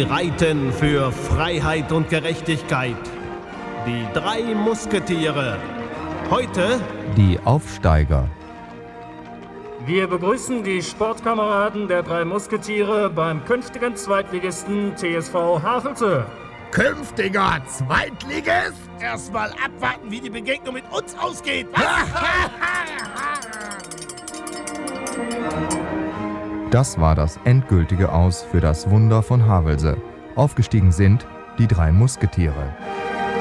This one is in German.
reiten für Freiheit und Gerechtigkeit. Die 3 Musketiere. Heute die Aufsteiger. Wir begrüßen die Sportkameraden der 3 Musketiere beim künftigen Zweitligisten TSV Havelse. Künftiger Zweitligist? Erstmal abwarten, wie die Begegnung mit uns ausgeht. Das war das endgültige Aus für das Wunder von Havelse. Aufgestiegen sind die 3 Musketiere.